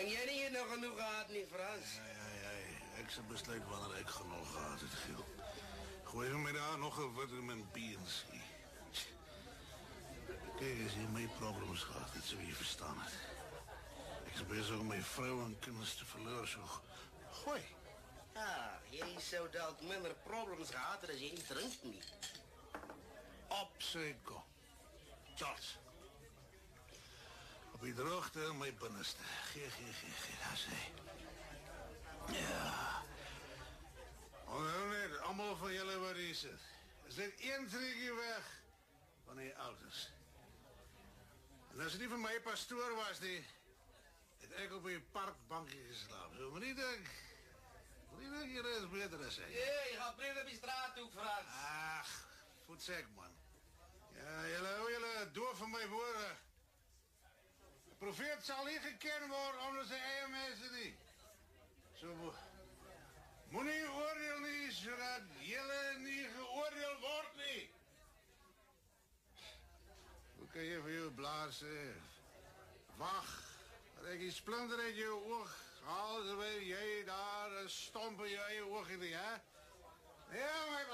En jy nie nog genoeg gehad nie, Frans? Ja. Ek sal besluit wanneer ek genoeg gehad het, Giel. Gooi vir my daar nog 'n vitamin B en C. Kijk, as jy my problems gehad het, sou jy verstaan het. Ek is besig om my vrou en kinders te verloor, so gooi. Ja, jy sou dalk minder problems gehad het as jy nie drink nie. Op sy kop. Charles. Op die droogte in my binneste. Gee, daar sê. Ja. Onthou net, allemaal van julle wat hier sit. Is dit 1 triekie weg van die ouders. En as het nie vir my pastoor was nie, het ek op die parkbankie geslaap. So moet nie dink julle is beter as hy. Jy gaan breed op die straat toe, Frans. Ag, voetsek man. Ja, julle doof van my woorde. Die profeet sal nie geken word onder sy eie mense nie. So moenie oordeel nie, sodat julle nie geoordeel word nie. Hoe kan jy vir jou blaas sê? Wag, dat ek die splinter uit jou oog haal, terwyl jy daar 'n stomp in jou eie oog het, hè? Ja, my